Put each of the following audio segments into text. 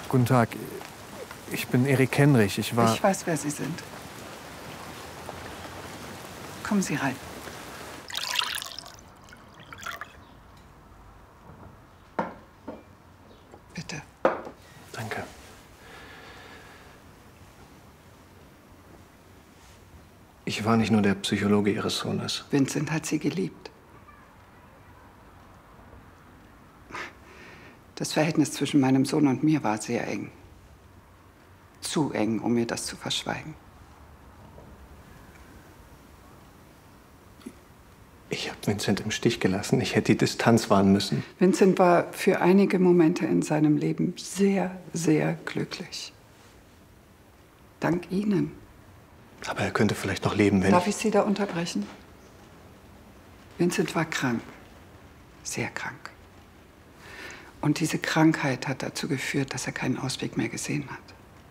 Guten Tag. Ich bin Erik Henrich. Ich weiß, wer Sie sind. Kommen Sie rein. Bitte. Danke. Ich war nicht nur der Psychologe Ihres Sohnes. Vincent hat Sie geliebt. Das Verhältnis zwischen meinem Sohn und mir war sehr eng. Zu eng, um mir das zu verschweigen. Ich habe Vincent im Stich gelassen. Ich hätte die Distanz wahren müssen. Vincent war für einige Momente in seinem Leben sehr, sehr glücklich. Dank Ihnen. Aber er könnte vielleicht noch leben, wenn Darf ich Sie da unterbrechen? Vincent war krank. Sehr krank. Und diese Krankheit hat dazu geführt, dass er keinen Ausweg mehr gesehen hat.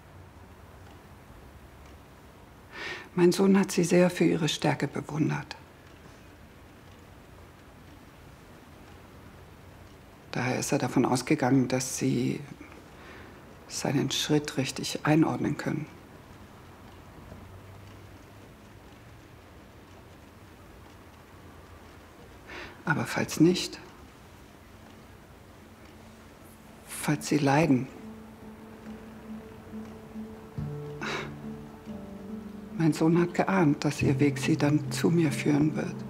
Mein Sohn hat Sie sehr für Ihre Stärke bewundert. Daher ist er davon ausgegangen, dass Sie seinen Schritt richtig einordnen können. Aber falls nicht, falls Sie leiden, mein Sohn hat geahnt, dass Ihr Weg Sie dann zu mir führen wird.